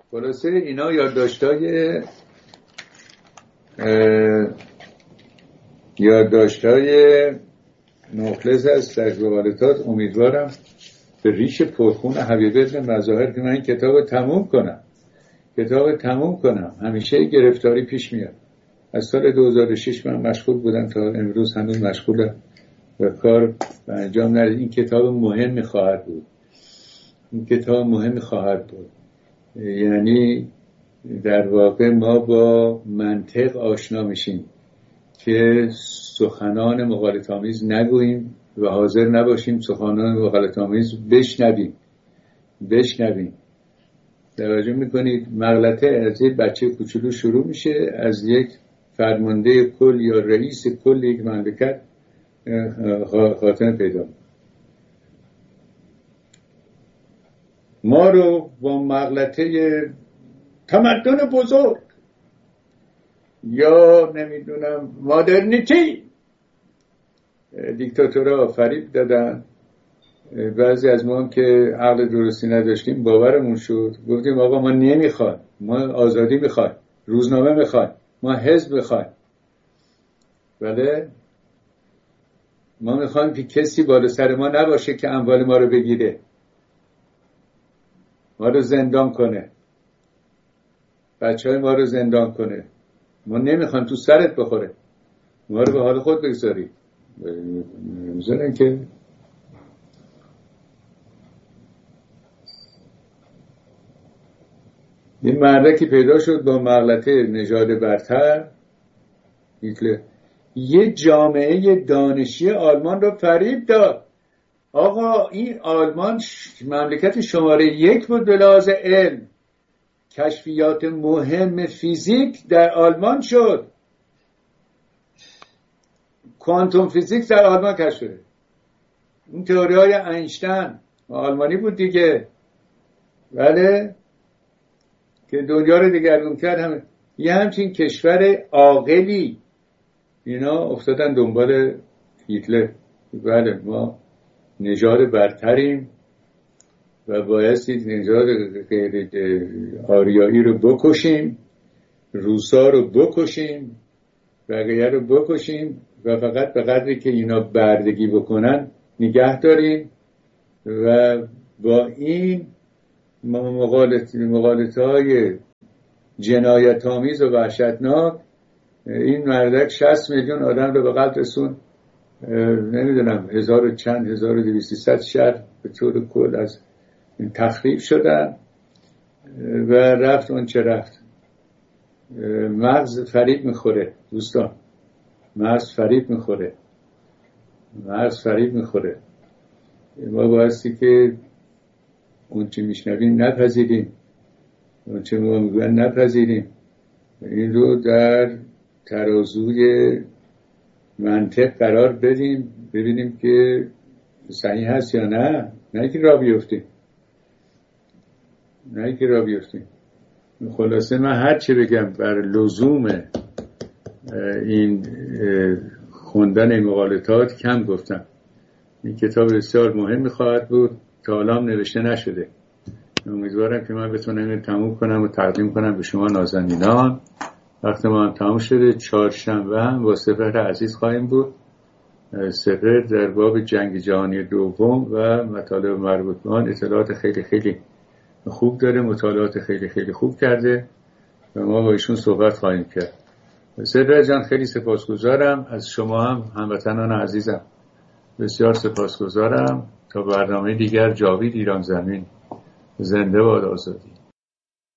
خلاصه اینا یادداشت‌های مخلص از تجربیات. امیدوارم به ریش پرخون حبیب ابن مظاهر که من کتاب تموم کنم. همیشه گرفتاری پیش میاد. از سال 2006 من مشغول بودم تا امروز هنوز مشغولم و کار و انجام ندادم. این کتاب مهمی خواهد بود. یعنی در واقع ما با منطق آشنا میشیم که سخنان مغالطه‌آمیز نگوییم و حاضر نباشیم سخنان مغالطه‌آمیز بشنویم. توجه میکنید مغلطه از یک بچه کوچولو شروع میشه، از یک فرمانده کل یا رئیس کل یک مملکت خاتمه پیدا. ما رو با مغلطه تمدن بزرگ یا نمیدونم مادرنیتی دیکتاتورها فریب دادن. بعضی از ما هم که عقل درستی نداشتیم باورمون شد، گفتیم آقا ما نمیخوایم، ما آزادی میخوایم، روزنامه میخوایم، ما حزب میخوایم. بله ما میخوایم که کسی بالا سر ما نباشه که اموال ما رو بگیره، ما رو زندان کنه، بچهای ما رو زندان کنه. ما نمیخوایم تو سرت بخوره، ما رو به حال خود بگذاری. نمیذارن که. این مردکی پیدا شد با مغلطه نژاد برتر، هیتلر، یه جامعه دانشی آلمان رو فریب داد. آقا این آلمان مملکت شماره 1 بود به لحاظ علم. کشفیات مهم فیزیک در آلمان شد. کوانتوم فیزیک در آلمان کشف شد. اون تئوری‌های اینشتین آلمانی بود دیگه. بله که دنیا رو دگرگون کرد. همه یه همچین کشور عاقلی اینا افتادن دنبال هیتلر. بله ما نژاد برتریم و بایستی نژاد غیر آریایی رو بکشیم، روسا رو بکشیم، بقیه رو بکشیم و فقط به قدری که اینا بردگی بکنن نگه داریم و با این مغالطه‌های جنایت‌آمیز و وحشتناک این مردک 60 میلیون آدم رو به قتل رسون. نمیدونم 1200 شهر به طور کل از تخریب شدن و رفت اون چه رفت. مغز فریب میخوره دوستان، مغز فریب میخوره. ما بایستی که اون چه میشنویم نپذیریم، اون چه ما میگوین نپذیریم، این رو در ترازوی منطق قرار بدیم، ببینیم که صحیح هست یا نه که راه بیفتیم. خلاصه من هر چه بگم بر لزوم این خوندن مقالطات کم گفتم. این کتاب بسیار مهمی خواهد بود، تا حالا هم نوشته نشده. امیدوارم که من بتونم این تموم کنم و تقدیم کنم به شما نازنینان. وقت ما هم تموم شده. چهارشنبه هم با سپهر عزیز خواهیم بود. سپهر در باب جنگ جهانی دوم و مطالب مربوط به آن اطلاعات خیلی خیلی خوب داره، مطالعات خیلی خیلی خوب کرده و ما با ایشون صحبت خواهیم کرد. سپهر جان خیلی سپاسگزارم از شما هم هموطنان عزیزم، بسیار سپاسگزارم. تا برنامه دیگر، جاوید ایران زمین، زنده باد آزادی.